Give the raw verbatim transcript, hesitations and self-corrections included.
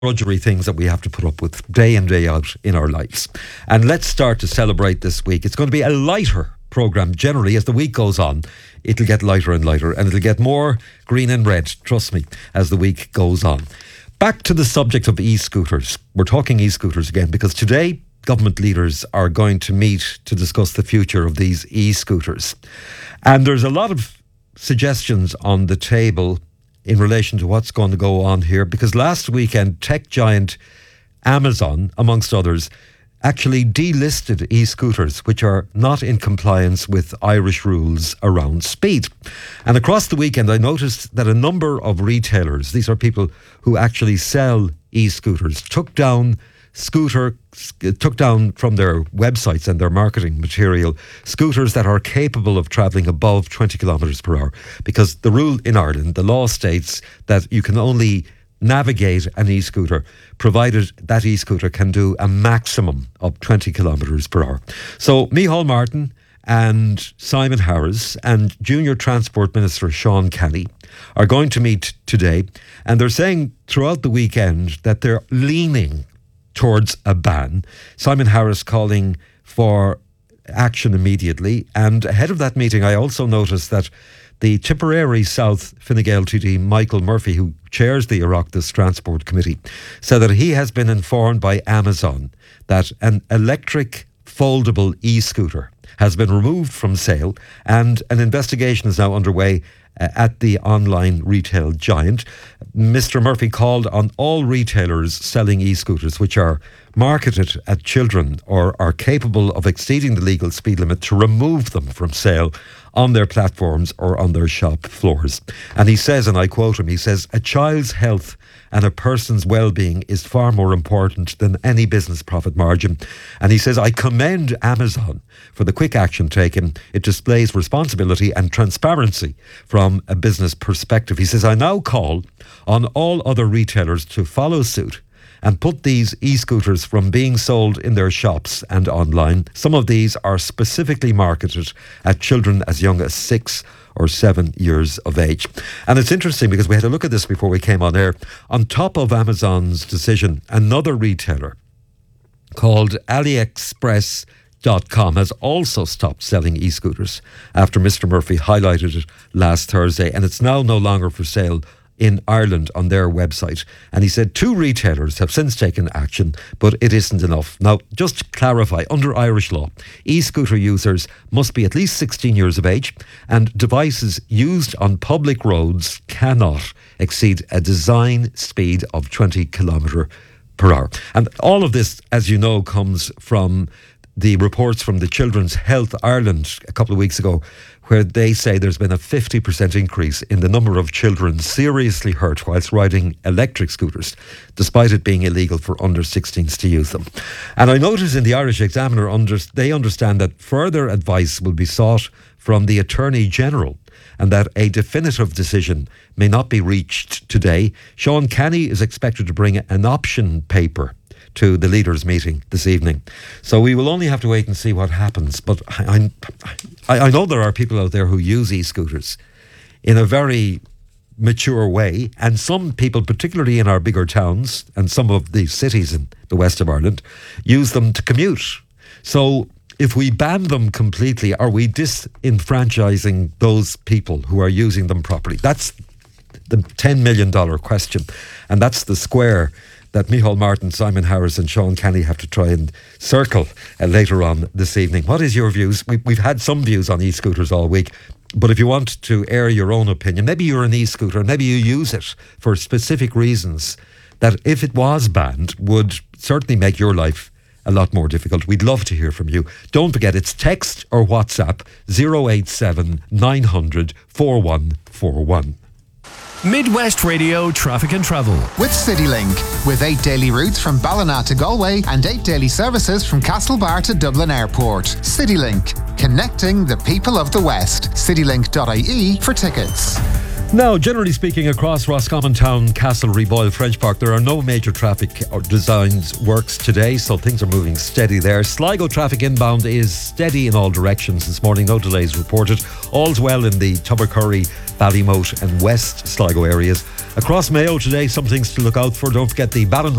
drudgery things that we have to put up with day in, day out in our lives. And let's start to celebrate this week. It's going to be a lighter programme generally. As the week goes on, it'll get lighter and lighter, and it'll get more green and red, trust me, as the week goes on. Back to the subject of e-scooters. We're talking e-scooters again because today government leaders are going to meet to discuss the future of these e-scooters. And there's a lot of suggestions on the table in relation to what's going to go on here, because last weekend tech giant Amazon, amongst others, actually delisted e-scooters which are not in compliance with Irish rules around speed. And across the weekend I noticed that a number of retailers, these are people who actually sell e-scooters, took down scooter took down from their websites and their marketing material scooters that are capable of travelling above twenty kilometres per hour, because the rule in Ireland, the law states that you can only navigate an e-scooter provided that e-scooter can do a maximum of twenty kilometres per hour. So Micheál Martin and Simon Harris and Junior Transport Minister Sean Kenny are going to meet today, and they're saying throughout the weekend that they're leaning towards a ban. Simon Harris calling for action immediately. And ahead of that meeting, I also noticed that the Tipperary South Fine Gael T D, Michael Murphy, who chairs the Oireachtas Transport Committee, said that he has been informed by Amazon that an electric foldable e-scooter has been removed from sale, and an investigation is now underway uh, at the online retail giant. Mister Murphy called on all retailers selling e-scooters which are marketed at children or are capable of exceeding the legal speed limit to remove them from sale on their platforms or on their shop floors. And he says, and I quote him, he says, "A child's health and a person's well-being is far more important than any business profit margin." And he says, "I commend Amazon for the quick action taken. It displays responsibility and transparency from a business perspective." He says, "I now call on all other retailers to follow suit and put these e-scooters from being sold in their shops and online. Some of these are specifically marketed at children as young as six or seven years of age." And it's interesting because we had a look at this before we came on air. On top of Amazon's decision, another retailer called AliExpress dot com has also stopped selling e-scooters after Mister Murphy highlighted it last Thursday, and it's now no longer for sale in Ireland on their website. And he said two retailers have since taken action, but it isn't enough. Now, just to clarify, under Irish law, e-scooter users must be at least sixteen years of age, and devices used on public roads cannot exceed a design speed of twenty kilometres per hour. And all of this, as you know, comes from the reports from the Children's Health Ireland a couple of weeks ago, where they say there's been a fifty percent increase in the number of children seriously hurt whilst riding electric scooters, despite it being illegal for under sixteens to use them. And I notice in the Irish Examiner, under, they understand that further advice will be sought from the Attorney General, and that a definitive decision may not be reached today. Sean Kenny is expected to bring an option paper to the leaders' meeting this evening. So we will only have to wait and see what happens. But I, I, I know there are people out there who use e-scooters in a very mature way, and some people, particularly in our bigger towns and some of the cities in the west of Ireland, use them to commute. So if we ban them completely, are we disenfranchising those people who are using them properly? That's the ten million dollars question, and that's the square that Micheál Martin, Simon Harris and Sean Kenny have to try and circle uh, later on this evening. What is your views? We, we've had some views on e-scooters all week, but if you want to air your own opinion, maybe you're an e-scooter, maybe you use it for specific reasons that if it was banned would certainly make your life a lot more difficult. We'd love to hear from you. Don't forget, it's text or WhatsApp zero eight seven nine hundred four one four one. Midwest Radio Traffic and Travel with CityLink, with eight daily routes from Ballina to Galway and eight daily services from Castlebar to Dublin Airport. CityLink, connecting the people of the West. citylink dot I E for tickets. Now, generally speaking, across Roscommon Town, Castlereagh, Boyle, French Park, there are no major traffic or designs works today, so things are moving steady there. Sligo traffic inbound is steady in all directions this morning, no delays reported. All's well in the Tubbercurry, Ballymote and West Sligo areas. Across Mayo today, some things to look out for. Don't forget the Ballin